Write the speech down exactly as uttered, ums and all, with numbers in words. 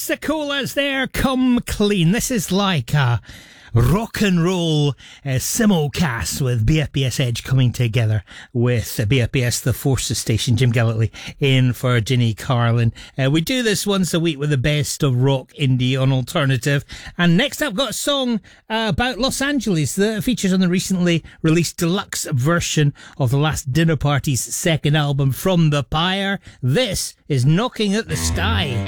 Pensacola's there, Come Clean. This is like a rock and roll uh, simulcast with B F B S Edge coming together with uh, B F B S The Forces station. Jim Gallantly in for Ginny Carlin. Uh, we do this once a week with the best of rock, indie on alternative. And next I've got a song uh, about Los Angeles that features on the recently released deluxe version of The Last Dinner Party's second album, From the Pyre. This is Knocking at the Sky.